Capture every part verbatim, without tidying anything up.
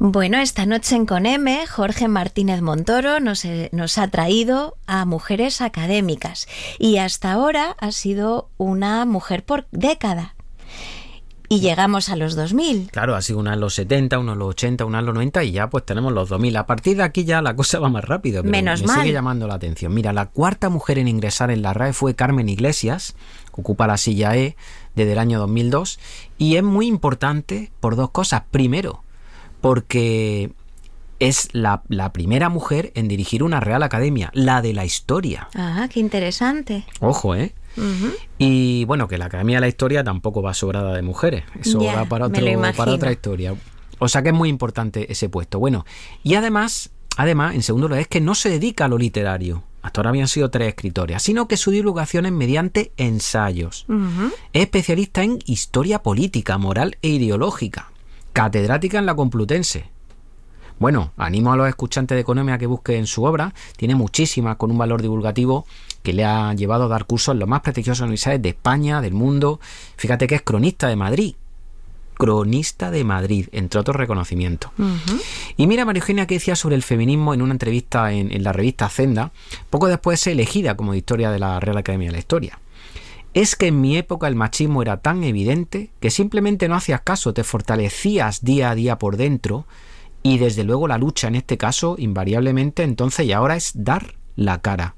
Bueno, esta noche en Con M, Jorge Martínez Montoro nos, eh, nos ha traído a mujeres académicas y hasta ahora ha sido una mujer por década. Y llegamos a los dos mil. Claro, ha sido una en los setenta, una en los ochenta, una en los noventa y ya pues tenemos los dos mil. A partir de aquí ya la cosa va más rápido, pero Menos me mal. sigue llamando la atención. Mira, la cuarta mujer en ingresar en la R A E fue Carmen Iglesias, que ocupa la silla E desde el año dos mil dos, y es muy importante por dos cosas. Primero, porque es la, la primera mujer en dirigir una Real Academia, la de la historia. Ah, qué interesante. Ojo, ¿eh? Uh-huh. Y bueno, que la Academia de la Historia tampoco va sobrada de mujeres. Eso Ya, va para, me lo otro, imagino. para otra historia. O sea que es muy importante ese puesto. Bueno, y además, además, en segundo lugar, es que no se dedica a lo literario. Hasta ahora habían sido tres escritoras, sino que su divulgación es mediante ensayos. Uh-huh. Es especialista en historia política, moral e ideológica. Catedrática en la Complutense. Bueno, animo a los escuchantes de Economía que busquen su obra. Tiene muchísimas con un valor divulgativo que le ha llevado a dar cursos en los más prestigiosos universidades de España, del mundo. Fíjate que es cronista de Madrid. Cronista de Madrid, entre otros reconocimientos. Uh-huh. Y mira, María Eugenia, que decía sobre el feminismo en una entrevista en, en la revista Zenda, poco después de ser elegida como historia de la Real Academia de la Historia. Es que en mi época el machismo era tan evidente que simplemente no hacías caso, te fortalecías día a día por dentro y desde luego la lucha en este caso invariablemente entonces y ahora es dar la cara.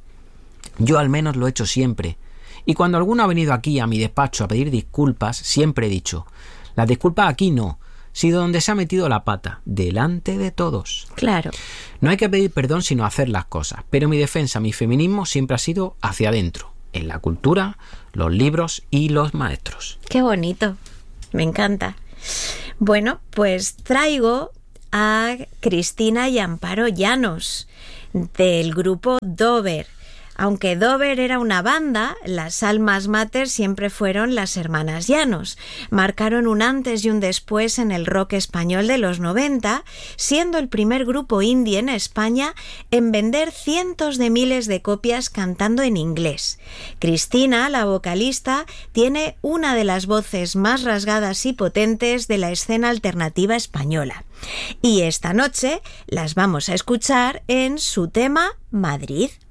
Yo al menos lo he hecho siempre y cuando alguno ha venido aquí a mi despacho a pedir disculpas siempre he dicho, las disculpas aquí no, sino donde se ha metido la pata, delante de todos. Claro. No hay que pedir perdón sino hacer las cosas, pero mi defensa, mi feminismo siempre ha sido hacia adentro. En la cultura, los libros y los maestros. Qué bonito, me encanta. Bueno, pues traigo a Cristina y Amparo Llanos del grupo Dover. Aunque Dover era una banda, las almas mater siempre fueron las hermanas Llanos. Marcaron un antes y un después en el rock español de los noventa, siendo el primer grupo indie en España en vender cientos de miles de copias cantando en inglés. Cristina, la vocalista, tiene una de las voces más rasgadas y potentes de la escena alternativa española. Y esta noche las vamos a escuchar en su tema Madrid.